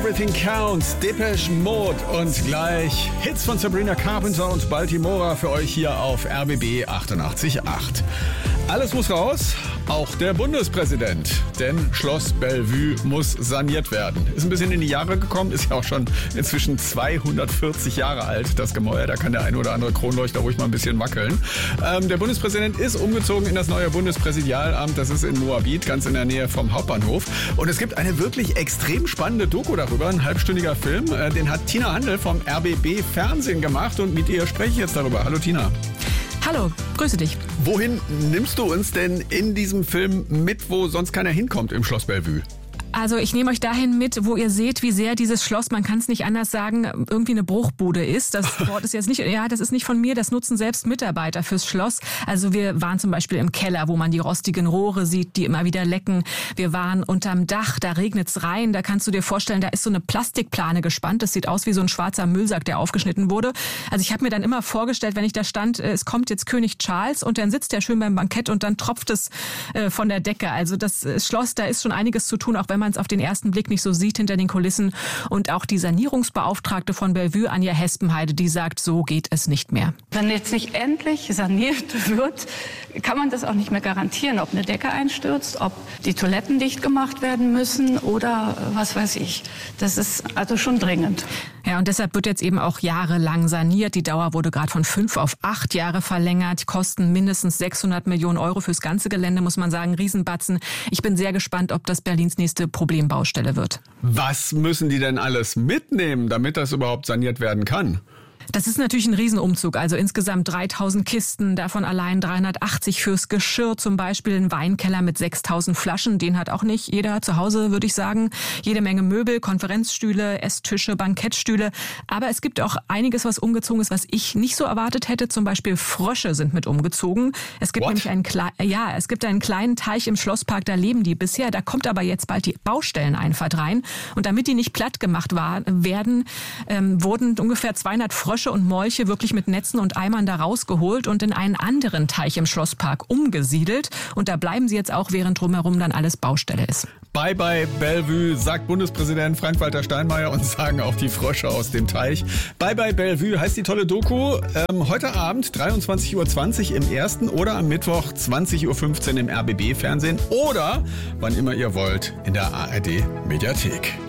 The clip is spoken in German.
Everything Counts, Depeche Mode und gleich Hits von Sabrina Carpenter und Baltimora für euch hier auf RBB 88.8. Alles muss raus, auch der Bundespräsident, denn Schloss Bellevue muss saniert werden. Ist ein bisschen in die Jahre gekommen, ist ja auch schon inzwischen 240 Jahre alt, das Gemäuer. Da kann der eine oder andere Kronleuchter ruhig mal ein bisschen wackeln. Der Bundespräsident ist umgezogen in das neue Bundespräsidialamt. Das ist in Moabit, ganz in der Nähe vom Hauptbahnhof. Und es gibt eine wirklich extrem spannende Doku darüber, ein halbstündiger Film. Den hat Tina Handel vom RBB Fernsehen gemacht und mit ihr spreche ich jetzt darüber. Hallo Tina. Hallo, grüße dich. Wohin nimmst du uns denn in diesem Film mit, wo sonst keiner hinkommt im Schloss Bellevue? Also ich nehme euch dahin mit, wo ihr seht, wie sehr dieses Schloss, man kann es nicht anders sagen, irgendwie eine Bruchbude ist. Das Wort ist jetzt nicht, das ist nicht von mir, das nutzen selbst Mitarbeiter fürs Schloss. Also wir waren zum Beispiel im Keller, wo man die rostigen Rohre sieht, die immer wieder lecken. Wir waren unterm Dach, da regnet's rein, da kannst du dir vorstellen, da ist so eine Plastikplane gespannt. Das sieht aus wie so ein schwarzer Müllsack, der aufgeschnitten wurde. Also ich habe mir dann immer vorgestellt, wenn ich da stand, es kommt jetzt König Charles und dann sitzt er schön beim Bankett und dann tropft es von der Decke. Also das Schloss, da ist schon einiges zu tun, auch wenn man es auf den ersten Blick nicht so sieht hinter den Kulissen. Und auch die Sanierungsbeauftragte von Bellevue, Anja Hespenheide, die sagt, so geht es nicht mehr. Wenn jetzt nicht endlich saniert wird, kann man das auch nicht mehr garantieren, ob eine Decke einstürzt, ob die Toiletten dicht gemacht werden müssen oder was weiß ich. Das ist also schon dringend. Ja, und deshalb wird jetzt eben auch jahrelang saniert. Die Dauer wurde gerade von 5 auf 8 Jahre verlängert. Kosten mindestens 600 Millionen Euro fürs ganze Gelände, muss man sagen. Riesenbatzen. Ich bin sehr gespannt, ob das Berlins nächste Problembaustelle wird. Was müssen die denn alles mitnehmen, damit das überhaupt saniert werden kann? Das ist natürlich ein Riesenumzug, also insgesamt 3000 Kisten, davon allein 380 fürs Geschirr, zum Beispiel ein Weinkeller mit 6000 Flaschen, den hat auch nicht jeder zu Hause, würde ich sagen. Jede Menge Möbel, Konferenzstühle, Esstische, Bankettstühle, aber es gibt auch einiges, was umgezogen ist, was ich nicht so erwartet hätte, zum Beispiel Frösche sind mit umgezogen. Es gibt nämlich einen kleinen Teich im Schlosspark, da leben die bisher, da kommt aber jetzt bald die Baustelleneinfahrt rein und damit die nicht platt gemacht werden, wurden ungefähr 200 Frösche und Molche wirklich mit Netzen und Eimern da rausgeholt und in einen anderen Teich im Schlosspark umgesiedelt. Und da bleiben sie jetzt auch, während drumherum dann alles Baustelle ist. Bye bye Bellevue, sagt Bundespräsident Frank-Walter Steinmeier und sagen auch die Frösche aus dem Teich. Bye bye Bellevue heißt die tolle Doku. Heute Abend 23.20 Uhr im ersten oder am Mittwoch 20.15 Uhr im RBB Fernsehen oder wann immer ihr wollt in der ARD Mediathek.